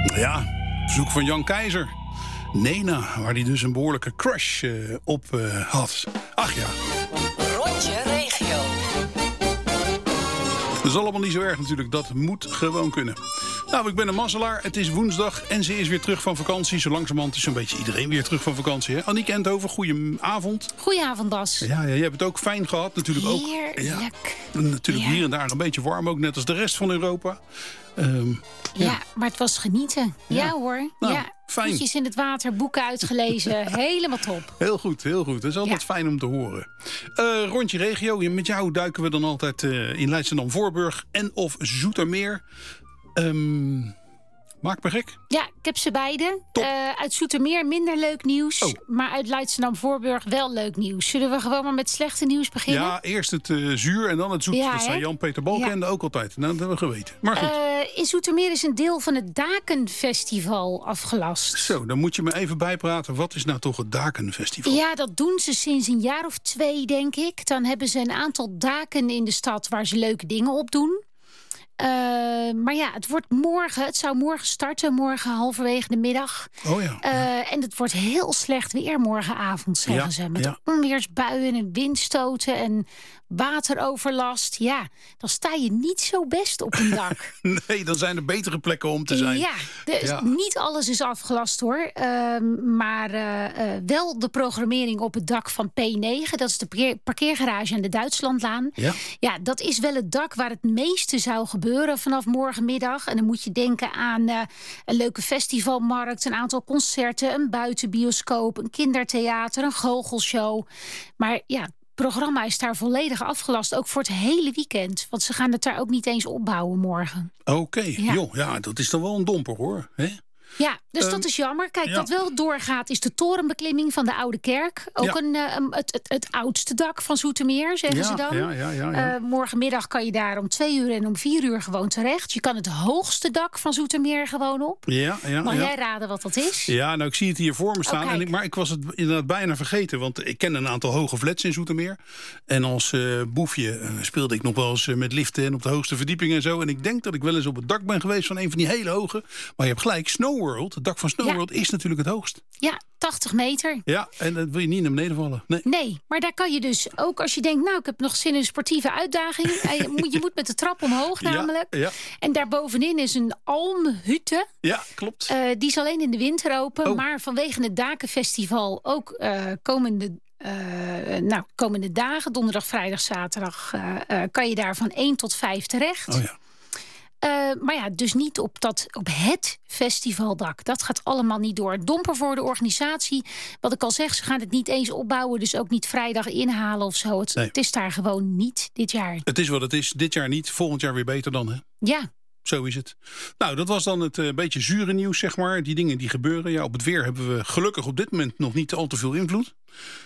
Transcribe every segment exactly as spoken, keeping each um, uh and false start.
Ja, verzoek van Jan Keizer. Nena, waar hij dus een behoorlijke crush uh, op uh, had. Ach ja. Rondje regio. Dat is allemaal niet zo erg natuurlijk. Dat moet gewoon kunnen. Nou, ik ben een mazzelaar. Het is woensdag en ze is weer terug van vakantie. Zo langzamerhand is zo'n beetje iedereen weer terug van vakantie. Hè? Annieke Enthoven, goedenavond. Goedenavond, Bas. Ja, ja, je hebt het ook fijn gehad. Natuurlijk ook. Heerlijk. Ja, natuurlijk ja. hier en daar een beetje warm. Ook net als de rest van Europa. Um, ja. ja, maar het was genieten. Ja, ja hoor. Nou, ja. Fijn. Voetjes in het water, boeken uitgelezen. Helemaal top. Heel goed, heel goed. Dat is altijd ja. fijn om te horen. Uh, rondje regio. Met jou duiken we dan altijd uh, in Leidschendam-Voorburg en of Zoetermeer. Um, Maak me gek. Ja, ik heb ze beide. Uh, uit Zoetermeer minder leuk nieuws. Oh. Maar uit Leidschendam-Voorburg wel leuk nieuws. Zullen we gewoon maar met slechte nieuws beginnen? Ja, eerst het uh, zuur en dan het zoet. Ja, dat zei Jan-Peter Balkenende ja. ook altijd. Nou, dat hebben we geweten. Maar goed. Uh, in Zoetermeer is een deel van het Dakenfestival afgelast. Zo, dan moet je me even bijpraten. Wat is nou toch het Dakenfestival? Ja, dat doen ze sinds een jaar of twee, denk ik. Dan hebben ze een aantal daken in de stad waar ze leuke dingen op doen. Uh, maar ja, het wordt morgen. Het zou morgen starten, morgen halverwege de middag. Oh ja. Uh, ja. En het wordt heel slecht weer morgenavond, zeggen ja, ze. Met ja. onweersbuien en windstoten en wateroverlast. Ja, dan sta je niet zo best op een dak. Nee, dan zijn er betere plekken om te zijn. Ja, dus ja. niet alles is afgelast hoor. Uh, maar uh, uh, wel de programmering op het dak van P negen. Dat is de parkeer- parkeergarage aan de Duitslandlaan. Ja. ja, dat is wel het dak waar het meeste zou gebeuren vanaf morgenmiddag. En dan moet je denken aan uh, een leuke festivalmarkt, een aantal concerten, een buitenbioscoop, een kindertheater, een goochelshow. Maar ja, het programma is daar volledig afgelast, ook voor het hele weekend. Want ze gaan het daar ook niet eens opbouwen morgen. Oké, okay. ja. Joh, ja, dat is dan wel een domper hoor. Hè? Ja, dus um, dat is jammer. Kijk, ja. wat wel doorgaat is de torenbeklimming van de Oude Kerk. Ook ja. een, uh, het, het, het oudste dak van Zoetermeer, zeggen ja, ze dan. Ja, ja, ja, ja. Uh, morgenmiddag kan je daar om twee uur en om vier uur gewoon terecht. Je kan het hoogste dak van Zoetermeer gewoon op. Ja, ja, Mag ja. jij raden wat dat is? Ja, nou, ik zie het hier voor me staan. Oh, en ik, maar ik was het inderdaad bijna vergeten. Want ik ken een aantal hoge flats in Zoetermeer. En als uh, boefje uh, speelde ik nog wel eens uh, met liften en op de hoogste verdieping en zo. En ik denk dat ik wel eens op het dak ben geweest van een van die hele hoge. Maar je hebt gelijk, Snow World, het dak van Snow World ja. is natuurlijk het hoogst. Ja, tachtig meter. Ja, en dan wil je niet naar beneden vallen. Nee. nee, maar daar kan je dus ook als je denkt, nou, ik heb nog zin in een sportieve uitdaging. je, moet, je moet met de trap omhoog namelijk. Ja, ja. En daarbovenin is een almhutte. Ja, klopt. Uh, die is alleen in de winter open. Oh. Maar vanwege het Dakenfestival ook uh, komende... Uh, nou, komende dagen, donderdag, vrijdag, zaterdag... Uh, uh, kan je daar van één tot vijf terecht. Oh ja. Uh, maar ja, dus niet op, dat, op het festivaldak. Dat gaat allemaal niet door. Domper voor de organisatie. Wat ik al zeg, ze gaan het niet eens opbouwen. Dus ook niet vrijdag inhalen of zo. Het, nee. het is daar gewoon niet dit jaar. Het is wat het is. Dit jaar niet. Volgend jaar weer beter dan, hè? Ja. Zo is het. Nou, dat was dan het uh, beetje zure nieuws, zeg maar. Die dingen die gebeuren. Ja, op het weer hebben we gelukkig op dit moment nog niet al te veel invloed.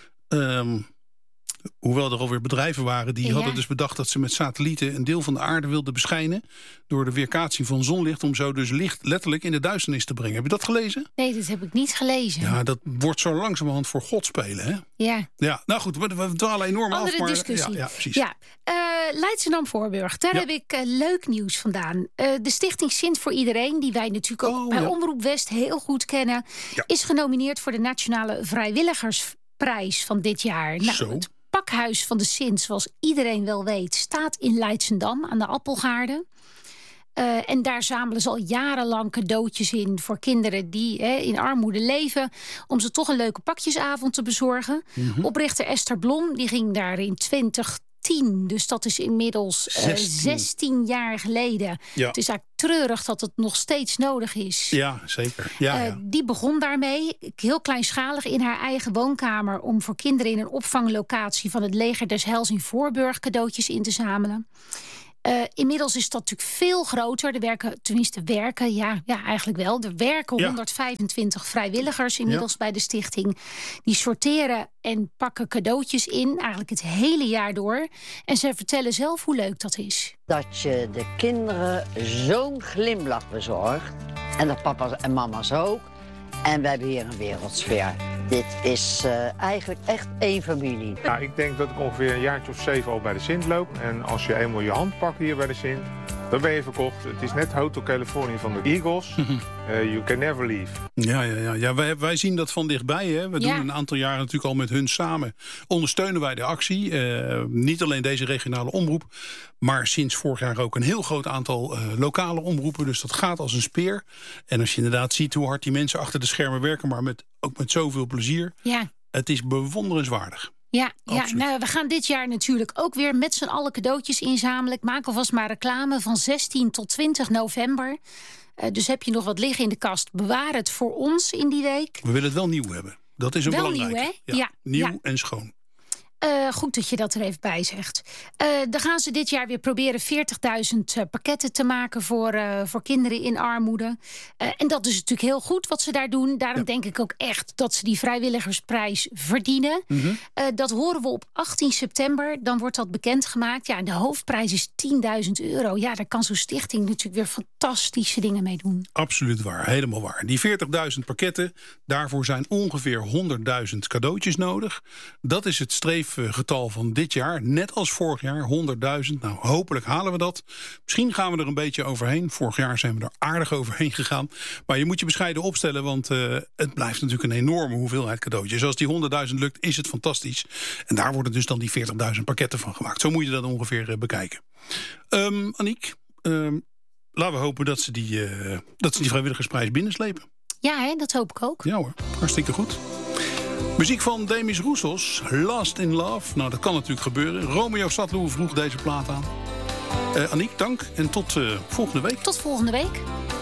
Um, Hoewel er alweer bedrijven waren die ja. hadden dus bedacht dat ze met satellieten een deel van de aarde wilden beschijnen door de weerkaatsing van zonlicht om zo dus licht letterlijk in de duisternis te brengen. Heb je dat gelezen? Nee, dat heb ik niet gelezen. Ja, dat wordt zo langzamerhand voor God spelen, hè? Ja. Ja, nou goed, we, we dwalen enorm Andere af. Maar, discussie. Ja, ja, precies. Ja. Uh, Leidschendam-Voorburg, daar ja. heb ik uh, leuk nieuws vandaan. Uh, de stichting Sint voor Iedereen, die wij natuurlijk ook oh, bij ja. Omroep West heel goed kennen, ja. is genomineerd voor de Nationale Vrijwilligersprijs van dit jaar. Nou, zo. Het pakhuis van de Sint, zoals iedereen wel weet, staat in Leidschendam aan de Appelgaarden. Uh, en daar zamelen ze al jarenlang cadeautjes in voor kinderen die hè, in armoede leven, om ze toch een leuke pakjesavond te bezorgen. Mm-hmm. Oprichter Esther Blom die ging daar in twintig tien, dus dat is inmiddels uh, zestien jaar geleden. Ja. Het is eigenlijk treurig dat het nog steeds nodig is. Ja, zeker. Ja, uh, ja. Die begon daarmee, heel kleinschalig in haar eigen woonkamer, om voor kinderen in een opvanglocatie van het Leger des Heils in Voorburg cadeautjes in te zamelen. Uh, inmiddels is dat natuurlijk veel groter. Er werken, tenminste werken, ja, ja eigenlijk wel. Er werken ja. honderdvijfentwintig vrijwilligers inmiddels ja. bij de stichting. Die sorteren en pakken cadeautjes in, eigenlijk het hele jaar door. En ze vertellen zelf hoe leuk dat is. Dat je de kinderen zo'n glimlach bezorgt. En de papa's en mama's ook. En we hebben hier een wereldsfeer. Dit is uh, eigenlijk echt één familie. Nou, ik denk dat ik ongeveer een jaartje of zeven al bij de Sint loop. En als je eenmaal je hand pakt hier bij de Sint, Dan ben je verkocht. Het is net Hotel California van de Eagles. Uh, you can never leave. Ja, ja, ja. ja wij, wij zien dat van dichtbij. Hè. We Ja. doen een aantal jaren natuurlijk al met hun samen. Ondersteunen wij de actie. Uh, niet alleen deze regionale omroep. Maar sinds vorig jaar ook een heel groot aantal uh, lokale omroepen. Dus dat gaat als een speer. En als je inderdaad ziet hoe hard die mensen achter de schermen werken. Maar met, ook met zoveel plezier. Ja. Het is bewonderenswaardig. Ja, ja Absoluut. nou, we gaan dit jaar natuurlijk ook weer met z'n allen cadeautjes inzamelen. Ik maak alvast maar reclame van zestien tot twintig november. Uh, dus heb je nog wat liggen in de kast, bewaar het voor ons in die week. We willen het wel nieuw hebben. Dat is een Wel belangrijke. nieuw, hè? Ja, Ja, nieuw ja. en schoon. Uh, goed dat je dat er even bij zegt. Uh, dan gaan ze dit jaar weer proberen veertigduizend uh, pakketten te maken voor, uh, voor kinderen in armoede. Uh, en dat is natuurlijk heel goed wat ze daar doen. Daarom Ja. denk ik ook echt dat ze die vrijwilligersprijs verdienen. Mm-hmm. Uh, dat horen we op achttien september. Dan wordt dat bekendgemaakt. Ja, en de hoofdprijs is tienduizend euro. Ja, daar kan zo'n stichting natuurlijk weer fantastische dingen mee doen. Absoluut waar, helemaal waar. Die veertigduizend pakketten, daarvoor zijn ongeveer honderdduizend cadeautjes nodig. Dat is het streefgetal van dit jaar, net als vorig jaar, honderdduizend. Nou, hopelijk halen we dat. Misschien gaan we er een beetje overheen. Vorig jaar zijn we er aardig overheen gegaan. Maar je moet je bescheiden opstellen, want uh, het blijft natuurlijk een enorme hoeveelheid cadeautjes. Als die honderdduizend lukt, is het fantastisch. En daar worden dus dan die veertigduizend pakketten van gemaakt. Zo moet je dat ongeveer uh, bekijken. Um, Aniek, um, laten we hopen dat ze die, uh, dat ze die vrijwilligersprijs binnenslepen. Ja, hè, dat hoop ik ook. Ja hoor, hartstikke goed. Muziek van Demis Roussos, Lost in Love. Nou, dat kan natuurlijk gebeuren. Romeo Sadlou vroeg deze plaat aan. Uh, Aniek, dank en tot uh, volgende week. Tot volgende week.